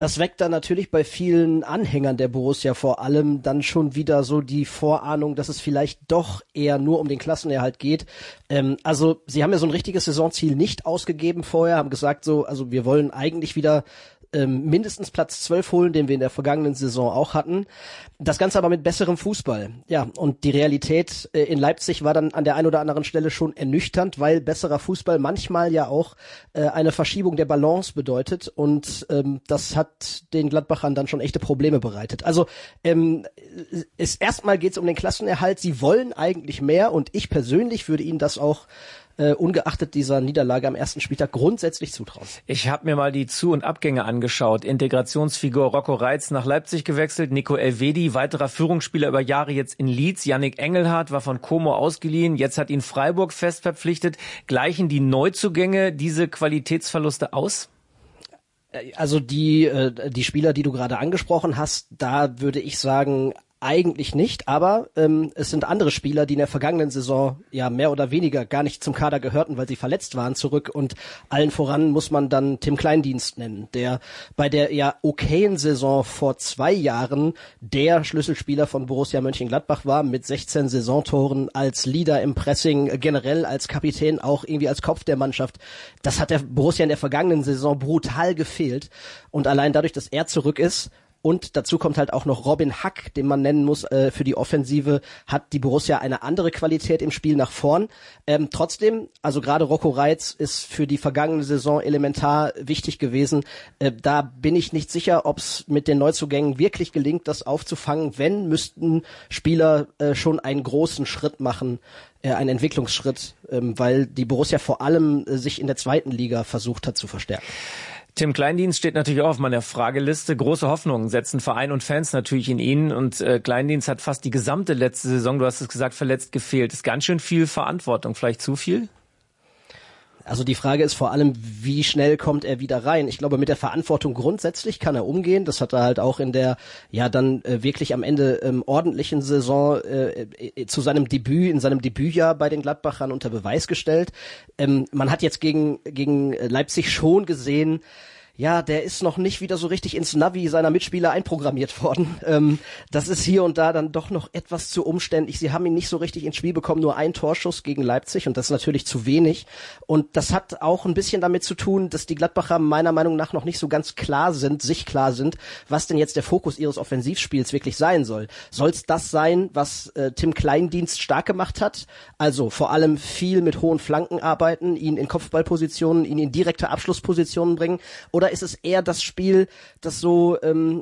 Das weckt dann natürlich bei vielen Anhängern der Borussia vor allem dann schon wieder so die Vorahnung, dass es vielleicht doch eher nur um den Klassenerhalt geht. Also sie haben ja so ein richtiges Saisonziel nicht ausgegeben vorher, haben gesagt so, also wir wollen eigentlich wieder mindestens Platz 12 holen, den wir in der vergangenen Saison auch hatten. Das Ganze aber mit besserem Fußball. Ja, und die Realität in Leipzig war dann an der einen oder anderen Stelle schon ernüchternd, weil besserer Fußball manchmal ja auch eine Verschiebung der Balance bedeutet und das hat den Gladbachern dann schon echte Probleme bereitet. Also erstmal geht es um den Klassenerhalt. Sie wollen eigentlich mehr und ich persönlich würde ihnen das auch ungeachtet dieser Niederlage am ersten Spieltag grundsätzlich zutrauen. Ich habe mir mal die Zu- und Abgänge angeschaut. Integrationsfigur Rocco Reitz nach Leipzig gewechselt, Nico Elvedi, weiterer Führungsspieler über Jahre jetzt in Leeds. Yannick Engelhardt war von Como ausgeliehen, jetzt hat ihn Freiburg fest verpflichtet. Gleichen die Neuzugänge diese Qualitätsverluste aus? Also die Spieler, die du gerade angesprochen hast, da würde ich sagen, eigentlich nicht, aber es sind andere Spieler, die in der vergangenen Saison ja mehr oder weniger gar nicht zum Kader gehörten, weil sie verletzt waren, zurück und allen voran muss man dann Tim Kleindienst nennen, der bei der ja okayen Saison vor 2 Jahren der Schlüsselspieler von Borussia Mönchengladbach war, mit 16 Saisontoren als Leader im Pressing, generell als Kapitän, auch irgendwie als Kopf der Mannschaft. Das hat der Borussia in der vergangenen Saison brutal gefehlt und allein dadurch, dass er zurück ist, und dazu kommt halt auch noch Robin Hack, den man nennen muss für die Offensive, hat die Borussia eine andere Qualität im Spiel nach vorn. Trotzdem, also gerade Rocco Reitz ist für die vergangene Saison elementar wichtig gewesen. Da bin ich nicht sicher, ob es mit den Neuzugängen wirklich gelingt, das aufzufangen. Wenn, müssten Spieler schon einen großen Schritt machen, einen Entwicklungsschritt, weil die Borussia vor allem sich in der zweiten Liga versucht hat zu verstärken. Tim Kleindienst steht natürlich auch auf meiner Frageliste. Große Hoffnungen setzen Verein und Fans natürlich in ihn. Und Kleindienst hat fast die gesamte letzte Saison, du hast es gesagt, verletzt gefehlt. Ist ganz schön viel Verantwortung, vielleicht zu viel? Also die Frage ist vor allem, wie schnell kommt er wieder rein? Ich glaube, mit der Verantwortung grundsätzlich kann er umgehen. Das hat er halt auch in der ja dann wirklich am Ende ordentlichen Saison zu seinem Debüt, in seinem Debütjahr bei den Gladbachern unter Beweis gestellt. Man hat jetzt gegen Leipzig schon gesehen, ja, der ist noch nicht wieder so richtig ins Navi seiner Mitspieler einprogrammiert worden. Das ist hier und da dann doch noch etwas zu umständlich. Sie haben ihn nicht so richtig ins Spiel bekommen, nur ein Torschuss gegen Leipzig und das ist natürlich zu wenig. Und das hat auch ein bisschen damit zu tun, dass die Gladbacher meiner Meinung nach noch nicht so ganz sich klar sind, was denn jetzt der Fokus ihres Offensivspiels wirklich sein soll. Soll es das sein, was Tim Kleindienst stark gemacht hat? Also vor allem viel mit hohen Flanken arbeiten, ihn in Kopfballpositionen, ihn in direkte Abschlusspositionen bringen? Oder ist es eher das Spiel, das so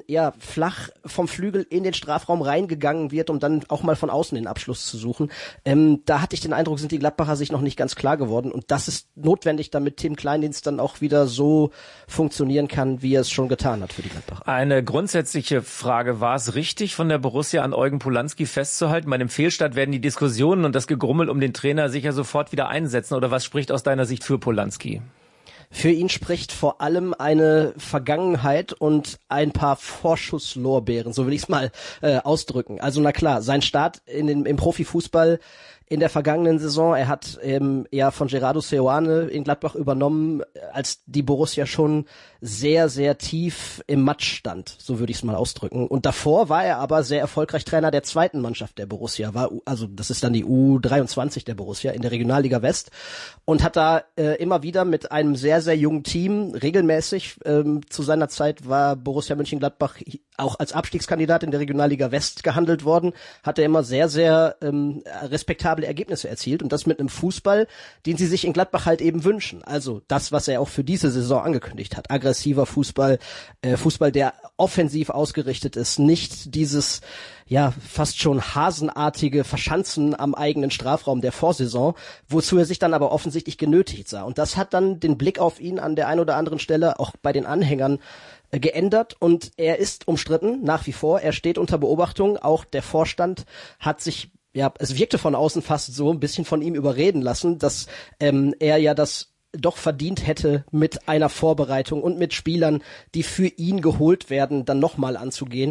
flach vom Flügel in den Strafraum reingegangen wird, um dann auch mal von außen den Abschluss zu suchen? Da hatte ich den Eindruck, sind die Gladbacher sich noch nicht ganz klar geworden. Und das ist notwendig, damit Tim Kleindienst dann auch wieder so funktionieren kann, wie er es schon getan hat für die Gladbacher. Eine grundsätzliche Frage, war es richtig, von der Borussia an Eugen Polanski festzuhalten? Bei einem Fehlstart werden die Diskussionen und das Gegrummel um den Trainer sicher sofort wieder einsetzen. Oder was spricht aus deiner Sicht für Polanski? Für ihn spricht vor allem eine Vergangenheit und ein paar Vorschusslorbeeren, so will ich es mal ausdrücken. Also na klar, sein Start im Profifußball in der vergangenen Saison, er hat von Gerardo Seoane in Gladbach übernommen, als die Borussia schon sehr, sehr tief im Matsch stand, so würde ich es mal ausdrücken. Und davor war er aber sehr erfolgreich Trainer der zweiten Mannschaft der Borussia, also das ist dann die U23 der Borussia in der Regionalliga West und hat da immer wieder mit einem sehr, sehr jungen Team regelmäßig, zu seiner Zeit war Borussia Mönchengladbach auch als Abstiegskandidat in der Regionalliga West gehandelt worden, hat er immer sehr, sehr respektable Ergebnisse erzielt und das mit einem Fußball, den sie sich in Gladbach halt eben wünschen. Also das, was er auch für diese Saison angekündigt hat. Aggressiver Fußball, Fußball, der offensiv ausgerichtet ist, nicht dieses fast schon hasenartige Verschanzen am eigenen Strafraum der Vorsaison, wozu er sich dann aber offensichtlich genötigt sah. Und das hat dann den Blick auf ihn an der einen oder anderen Stelle auch bei den Anhängern geändert und er ist umstritten, nach wie vor. Er steht unter Beobachtung. Auch der Vorstand hat sich, es wirkte von außen fast so ein bisschen von ihm überreden lassen, dass er ja das doch verdient hätte, mit einer Vorbereitung und mit Spielern, die für ihn geholt werden, dann nochmal anzugehen.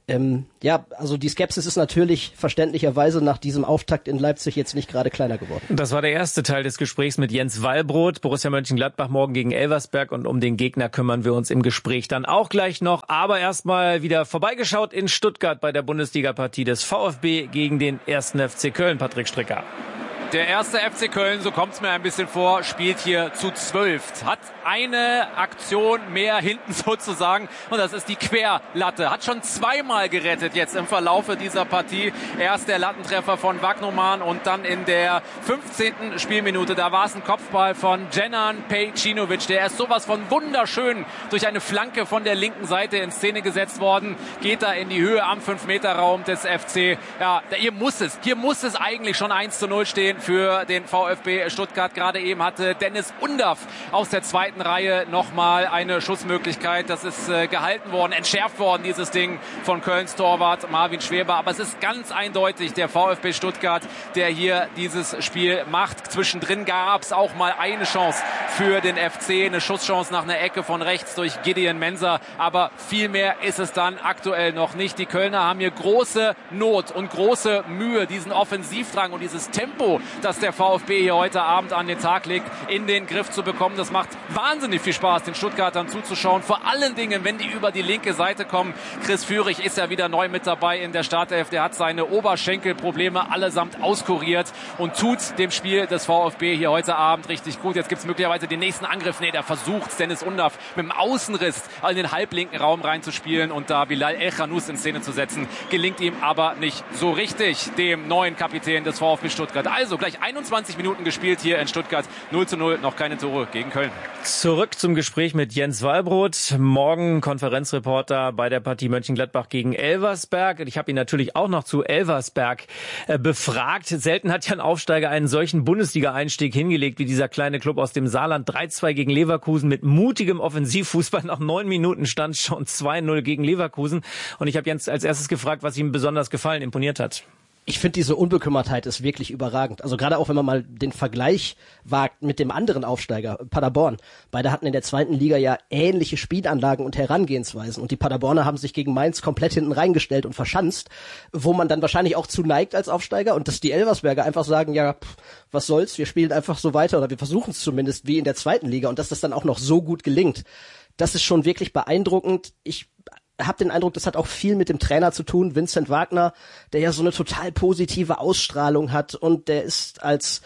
Also die Skepsis ist natürlich verständlicherweise nach diesem Auftakt in Leipzig jetzt nicht gerade kleiner geworden. Das war der erste Teil des Gesprächs mit Jens Wallbrot, Borussia Mönchengladbach morgen gegen Elversberg, und um den Gegner kümmern wir uns im Gespräch dann auch gleich noch. Aber erstmal wieder vorbeigeschaut in Stuttgart bei der Bundesliga-Partie des VfB gegen den 1. FC Köln. Patrick Stricker. Der erste FC Köln, so kommt es mir ein bisschen vor, spielt hier zu 12. Hat eine Aktion mehr hinten sozusagen, und das ist die Querlatte. Hat schon zweimal gerettet jetzt im Verlaufe dieser Partie. Erst der Lattentreffer von Wagnoman und dann in der 15. Spielminute. Da war es ein Kopfball von Dženan Pejčinović. Der ist sowas von wunderschön durch eine Flanke von der linken Seite in Szene gesetzt worden. Geht da in die Höhe am 5-Meter-Raum des FC. Ja, hier muss es eigentlich schon 1:0 stehen für den VfB Stuttgart. Gerade eben hatte Dennis Undav aus der zweiten Reihe nochmal eine Schussmöglichkeit. Das ist gehalten worden, entschärft worden, dieses Ding von Kölns Torwart Marvin Schweber. Aber es ist ganz eindeutig der VfB Stuttgart, der hier dieses Spiel macht. Zwischendrin gab es auch mal eine Chance für den FC, eine Schusschance nach einer Ecke von rechts durch Gideon Mensah. Aber viel mehr ist es dann aktuell noch nicht. Die Kölner haben hier große Not und große Mühe, diesen Offensivdrang und dieses Tempo, das der VfB hier heute Abend an den Tag legt, in den Griff zu bekommen. Das macht wahnsinnig viel Spaß, den Stuttgartern zuzuschauen. Vor allen Dingen, wenn die über die linke Seite kommen. Chris Führig ist ja wieder neu mit dabei in der Startelf. Der hat seine Oberschenkelprobleme allesamt auskuriert und tut dem Spiel des VfB hier heute Abend richtig gut. Jetzt gibt es möglicherweise den nächsten Angriff. Nee, der versucht Dennis Undav mit dem Außenriss in den halblinken Raum reinzuspielen und da Bilal El-Khanous in Szene zu setzen. Gelingt ihm aber nicht so richtig, dem neuen Kapitän des VfB Stuttgart. Also gleich 21 Minuten gespielt hier in Stuttgart. 0:0, noch keine Tore gegen Köln. Zurück zum Gespräch mit Jens Wallbrot. Morgen Konferenzreporter bei der Partie Mönchengladbach gegen Elversberg. Ich habe ihn natürlich auch noch zu Elversberg befragt. Selten hat ja ein Aufsteiger einen solchen Bundesliga-Einstieg hingelegt wie dieser kleine Club aus dem Saarland. 3:2 gegen Leverkusen mit mutigem Offensivfußball. Nach 9 Minuten stand schon 2:0 gegen Leverkusen. Und ich habe Jens als erstes gefragt, was ihm besonders gefallen, imponiert hat. Ich finde, diese Unbekümmertheit ist wirklich überragend. Also gerade auch, wenn man mal den Vergleich wagt mit dem anderen Aufsteiger, Paderborn. Beide hatten in der zweiten Liga ja ähnliche Spielanlagen und Herangehensweisen. Und die Paderborner haben sich gegen Mainz komplett hinten reingestellt und verschanzt, wo man dann wahrscheinlich auch zu neigt als Aufsteiger. Und dass die Elversberger einfach sagen, ja, was soll's, wir spielen einfach so weiter oder wir versuchen es zumindest wie in der zweiten Liga. Und dass das dann auch noch so gut gelingt, das ist schon wirklich beeindruckend. Ich habe den Eindruck, das hat auch viel mit dem Trainer zu tun, Vincent Wagner, der ja so eine total positive Ausstrahlung hat, und der ist als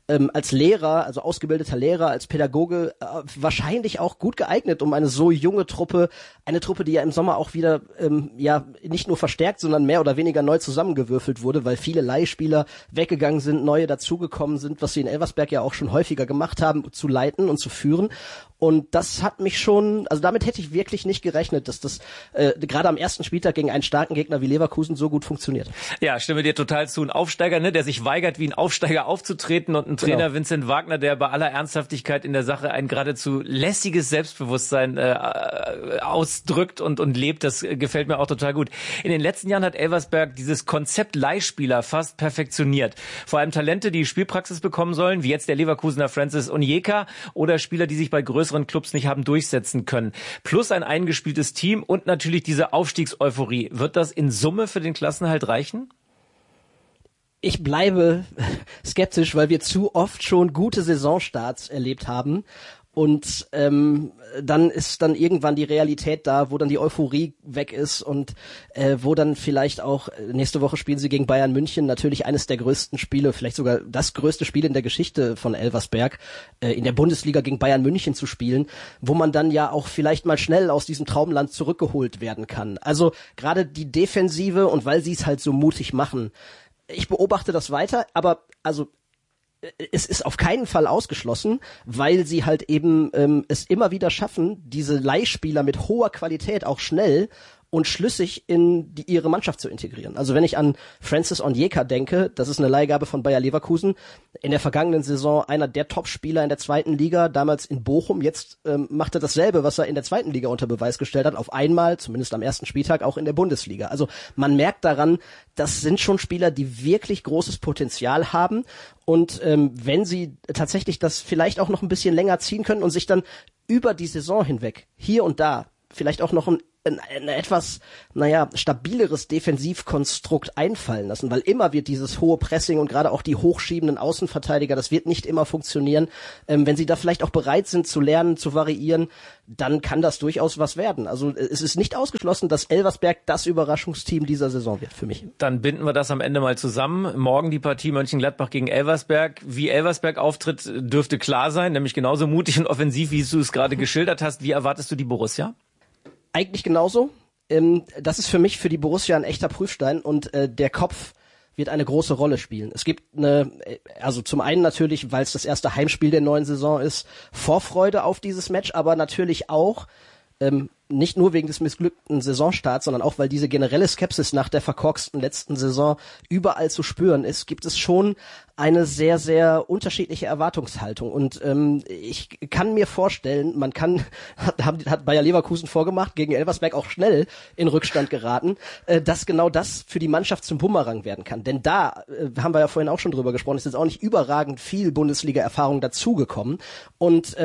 Lehrer, also ausgebildeter Lehrer, als Pädagoge wahrscheinlich auch gut geeignet, um eine so junge Truppe, eine Truppe, die ja im Sommer auch wieder nicht nur verstärkt, sondern mehr oder weniger neu zusammengewürfelt wurde, weil viele Leihspieler weggegangen sind, neue dazugekommen sind, was sie in Elversberg ja auch schon häufiger gemacht haben, zu leiten und zu führen. Und das hat mich schon, also damit hätte ich wirklich nicht gerechnet, dass das gerade am ersten Spieltag gegen einen starken Gegner wie Leverkusen so gut funktioniert. Ja, stimme dir total zu. Ein Aufsteiger, ne, der sich weigert, wie ein Aufsteiger aufzutreten, und ein Trainer, Vincent Wagner, der bei aller Ernsthaftigkeit in der Sache ein geradezu lässiges Selbstbewusstsein ausdrückt und lebt. Das gefällt mir auch total gut. In den letzten Jahren hat Elversberg dieses Konzept Leihspieler fast perfektioniert. Vor allem Talente, die Spielpraxis bekommen sollen, wie jetzt der Leverkusener Francis Onyeka, oder Spieler, die sich bei größeren Clubs nicht haben durchsetzen können. Plus ein eingespieltes Team und natürlich diese Aufstiegseuphorie. Wird das in Summe für den Klassenerhalt reichen? Ich bleibe skeptisch, weil wir zu oft schon gute Saisonstarts erlebt haben. Und dann ist dann irgendwann die Realität da, wo dann die Euphorie weg ist und wo dann vielleicht auch, nächste Woche spielen sie gegen Bayern München, natürlich eines der größten Spiele, vielleicht sogar das größte Spiel in der Geschichte von Elversberg, in der Bundesliga gegen Bayern München zu spielen, wo man dann ja auch vielleicht mal schnell aus diesem Traumland zurückgeholt werden kann. Also gerade die Defensive, und weil sie es halt so mutig machen, ich beobachte das weiter, aber also es ist auf keinen Fall ausgeschlossen, weil sie halt eben es immer wieder schaffen, diese Leihspieler mit hoher Qualität auch schnell und schlüssig in ihre Mannschaft zu integrieren. Also wenn ich an Francis Onyeka denke, das ist eine Leihgabe von Bayer Leverkusen, in der vergangenen Saison einer der Top-Spieler in der zweiten Liga, damals in Bochum, jetzt macht er dasselbe, was er in der zweiten Liga unter Beweis gestellt hat, auf einmal, zumindest am ersten Spieltag, auch in der Bundesliga. Also man merkt daran, das sind schon Spieler, die wirklich großes Potenzial haben, und wenn sie tatsächlich das vielleicht auch noch ein bisschen länger ziehen können und sich dann über die Saison hinweg hier und da vielleicht auch noch ein ein etwas, stabileres Defensivkonstrukt einfallen lassen, weil immer wird dieses hohe Pressing und gerade auch die hochschiebenden Außenverteidiger, das wird nicht immer funktionieren. Wenn sie da vielleicht auch bereit sind zu lernen, zu variieren, dann kann das durchaus was werden. Also es ist nicht ausgeschlossen, dass Elversberg das Überraschungsteam dieser Saison wird für mich. Dann binden wir das am Ende mal zusammen. Morgen die Partie Mönchengladbach gegen Elversberg. Wie Elversberg auftritt, dürfte klar sein, nämlich genauso mutig und offensiv, wie du es gerade geschildert hast. Wie erwartest du die Borussia? Eigentlich genauso. Das ist für mich, für die Borussia ein echter Prüfstein und der Kopf wird eine große Rolle spielen. Es gibt zum einen natürlich, weil es das erste Heimspiel der neuen Saison ist, Vorfreude auf dieses Match, aber natürlich auch nicht nur wegen des missglückten Saisonstarts, sondern auch, weil diese generelle Skepsis nach der verkorksten letzten Saison überall zu spüren ist, gibt es schon eine sehr, sehr unterschiedliche Erwartungshaltung. Und ich kann mir vorstellen, hat Bayer Leverkusen vorgemacht, gegen Elversberg auch schnell in Rückstand geraten, dass genau das für die Mannschaft zum Bumerang werden kann. Denn da, haben wir ja vorhin auch schon drüber gesprochen, ist jetzt auch nicht überragend viel Bundesliga-Erfahrung dazugekommen. Und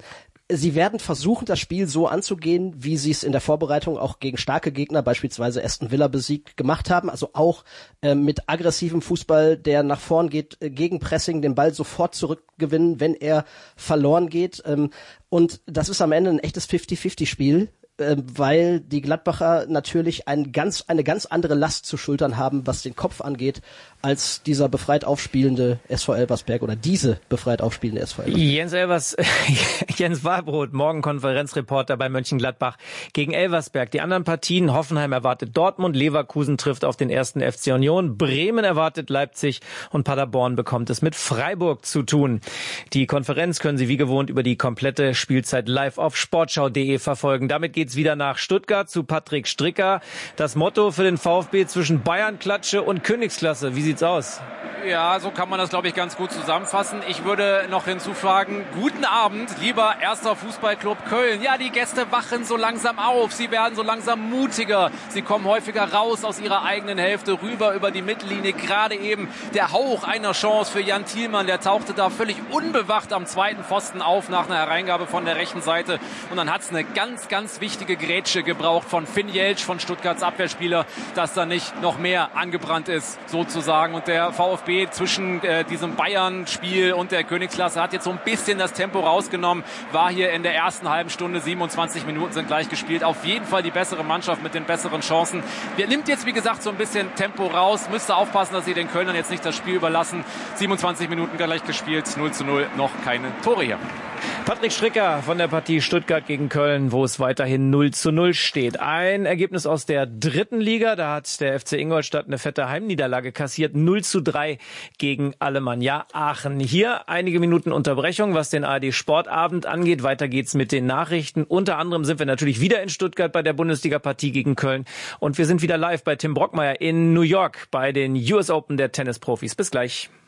sie werden versuchen, das Spiel so anzugehen, wie sie es in der Vorbereitung auch gegen starke Gegner, beispielsweise Aston Villa besiegt, gemacht haben. Also auch mit aggressivem Fußball, der nach vorn geht, gegen Pressing, den Ball sofort zurückgewinnen, wenn er verloren geht. Und das ist am Ende ein echtes 50-50-Spiel, weil die Gladbacher natürlich eine ganz andere Last zu schultern haben, was den Kopf angeht, als dieser befreit aufspielende SV Elversberg oder diese befreit aufspielende SV Elversberg. Jens Wahlbrot, morgen Konferenzreporter bei Mönchengladbach gegen Elversberg. Die anderen Partien, Hoffenheim erwartet Dortmund, Leverkusen trifft auf den 1. FC Union, Bremen erwartet Leipzig und Paderborn bekommt es mit Freiburg zu tun. Die Konferenz können Sie wie gewohnt über die komplette Spielzeit live auf sportschau.de verfolgen. Damit geht's wieder nach Stuttgart zu Patrick Stricker. Das Motto für den VfB: zwischen Bayernklatsche und Königsklasse. Wie sieht's aus? Ja, so kann man das, glaube ich, ganz gut zusammenfassen. Ich würde noch hinzufügen, guten Abend, lieber erster Fußballclub Köln. Ja, die Gäste wachen so langsam auf, sie werden so langsam mutiger, sie kommen häufiger raus aus ihrer eigenen Hälfte, rüber über die Mittellinie. Gerade eben der Hauch einer Chance für Jan Thielmann, der tauchte da völlig unbewacht am zweiten Pfosten auf nach einer Hereingabe von der rechten Seite. Und dann hat es eine ganz, ganz wichtige Grätsche gebraucht von Finn Jeltsch, von Stuttgarts Abwehrspieler, dass da nicht noch mehr angebrannt ist, sozusagen. Und der VfB zwischen diesem Bayern-Spiel und der Königsklasse hat jetzt so ein bisschen das Tempo rausgenommen, war hier in der ersten halben Stunde, 27 Minuten sind gleich gespielt, auf jeden Fall die bessere Mannschaft mit den besseren Chancen. Der nimmt jetzt, wie gesagt, so ein bisschen Tempo raus, müsste aufpassen, dass sie den Kölnern jetzt nicht das Spiel überlassen. 27 Minuten gleich gespielt, 0:0, noch keine Tore hier. Patrick Stricker von der Partie Stuttgart gegen Köln, wo es weiterhin 0:0 steht. Ein Ergebnis aus der 3. Liga, da hat der FC Ingolstadt eine fette Heimniederlage kassiert, 0:3 gegen Alemannia Aachen. Hier einige Minuten Unterbrechung, was den ARD Sportabend angeht. Weiter geht's mit den Nachrichten. Unter anderem sind wir natürlich wieder in Stuttgart bei der Bundesliga-Partie gegen Köln und wir sind wieder live bei Tim Brockmeier in New York bei den US Open der Tennisprofis. Bis gleich.